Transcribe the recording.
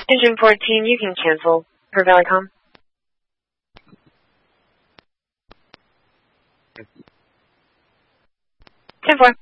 Engine 14, you can cancel for Valleycom. 10-4.